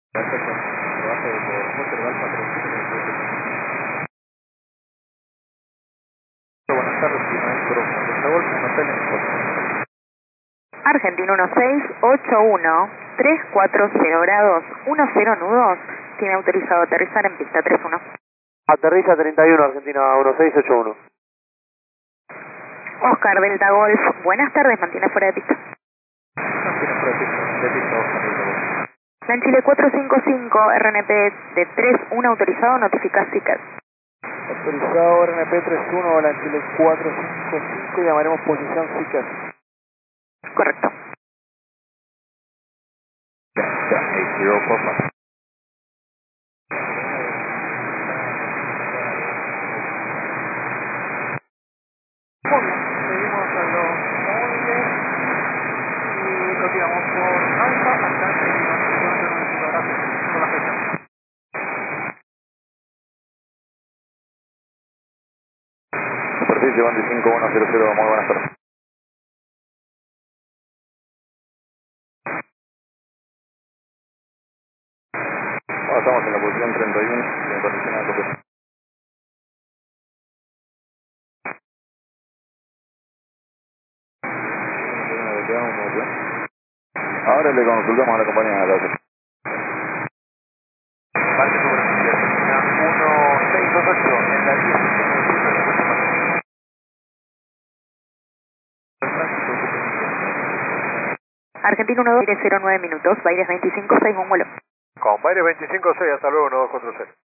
Perfecto. Trabajo por Foster Alfa 37. Buenas tardes, maestro. Por favor, un hotel en Foster. Argentina 1681 grados 10 nudos. Tiene autorizado aterrizar en pista 31. Aterriza 31, Argentina 1681. Oscar Delta Golf, buenas tardes, mantiene fuera de pista. Mantiene fuera de pista, Oscar Delta Golf. LAN Chile 455, RNP de 31 autorizado, notifica SICAS. Autorizado RNP 31, la Chile 455, llamaremos posición SICAS. Correcto. Ya, 80 por más. Muy bien, seguimos a los móviles y continuamos por Alfa hasta gracias por la fecha. Superficie 25100, muy buenas tardes. Ahora estamos en la posición 31, en condición de tope. Ahora le consultamos a la compañía de datos. Parque superficie, Argentina 1628, en la 10. Argentina 12, 09 minutos, Baires 25, 6, un vuelo. Con Baires 25-6, hasta luego, 9240.